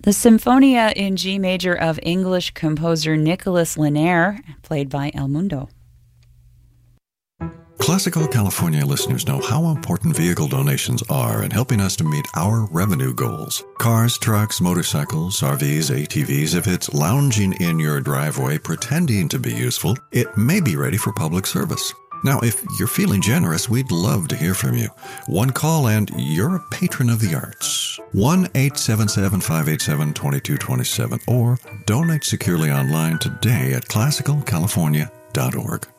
The Sinfonia in G major of English composer Nicholas Linaire, played by El Mundo. Classical California listeners know how important vehicle donations are in helping us to meet our revenue goals. Cars, trucks, motorcycles, RVs, ATVs, if it's lounging in your driveway pretending to be useful, it may be ready for public service. Now, if you're feeling generous, we'd love to hear from you. One call and you're a patron of the arts. 1-877-587-2227 or donate securely online today at classicalcalifornia.org.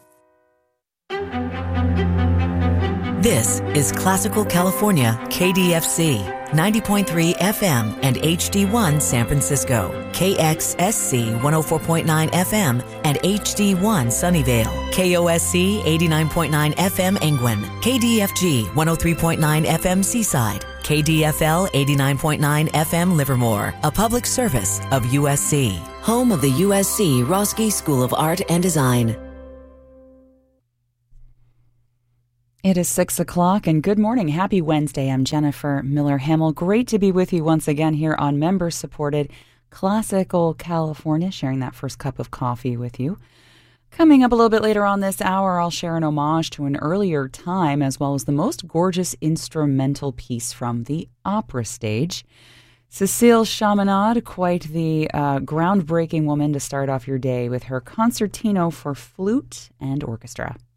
This is Classical California, KDFC, 90.3 FM and HD1 San Francisco, KXSC 104.9 FM and HD1 Sunnyvale, KOSC 89.9 FM Angwin, KDFG 103.9 FM Seaside, KDFL 89.9 FM Livermore, a public service of USC, home of the USC Roski School of Art and Design. It is 6 o'clock, and good morning. Happy Wednesday. I'm Jennifer Miller-Hamill. Great to be with you once again here on member-supported Classical California, sharing that first cup of coffee with you. Coming up a little bit later on this hour, I'll share an homage to an earlier time, as well as the most gorgeous instrumental piece from the opera stage. Cécile Chaminade, quite the groundbreaking woman to start off your day with her concertino for flute and orchestra.